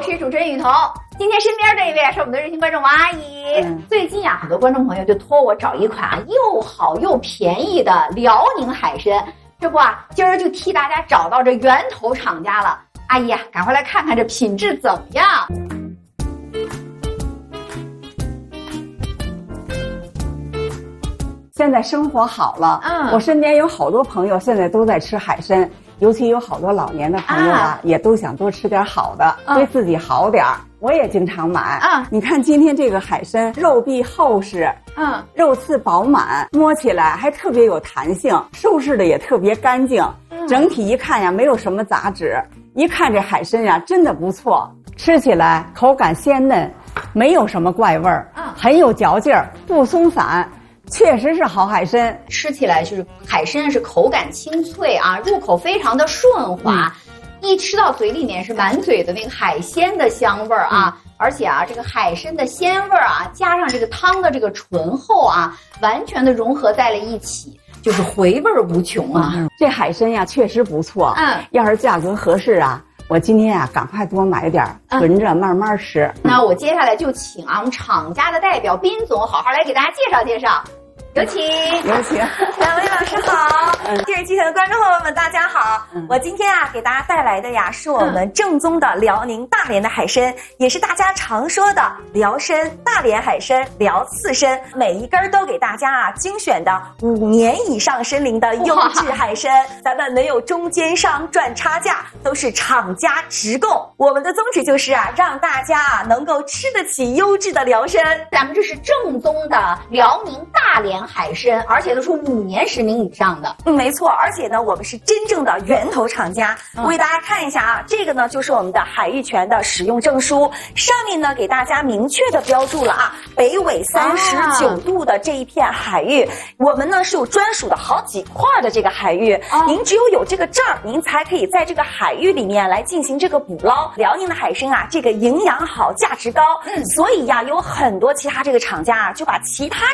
是主持人雨桐。今天身边这一位是我们的热心观众王阿姨。最近很多观众朋友就托我找一款又好又便宜的辽宁海参。这不今儿就替大家找到这源头厂家了。阿姨赶快来看看这品质怎么样。 现在生活好了，我身边有好多朋友现在都在吃海参，尤其有好多老年的朋友也都想多吃点好的，对自己好点儿。我也经常买你看今天这个海参肉壁厚实，肉刺饱满，摸起来还特别有弹性，收拾的也特别干净，整体一看呀没有什么杂质，一看这海参呀真的不错，吃起来口感鲜嫩，没有什么怪味儿，很有嚼劲儿，不松散。确实是好海参， 吃起来就是海参是口感清脆入口非常的顺滑，一吃到嘴里面是满嘴的那个海鲜的香味儿而且这个海参的鲜味儿加上这个汤的这个醇厚完全的融合在了一起，就是回味无穷这海参呀确实不错，要是价格合适我今天赶快多买点囤着慢慢吃。 那我接下来就请我们厂家的代表斌总好好来给大家介绍介绍。有请， 有请。 两位老师好，电视机前的观众朋友们大家好。我今天给大家带来的是我们正宗的辽宁大连的海参，也是大家常说的辽参、大连海参、辽刺参，每一根都给大家精选的5年以上参龄的优质海参，咱们没有中间商赚差价，都是厂家直供。我们的宗旨就是让大家能够吃得起优质的辽参。 咱们这是正宗的辽宁大连海参，而且都是5年10龄以上的。 没错，而且呢，我们是真正的源头厂家。我给大家看一下这个呢就是我们的海域权的使用证书，上面呢给大家明确的标注了北纬39度的这一片海域，我们呢是有专属的好几块的这个海域，您只有这个证您才可以在这个海域里面来进行这个捕捞。辽宁的海参这个营养好，价值高，所以有很多其他这个厂家就把其他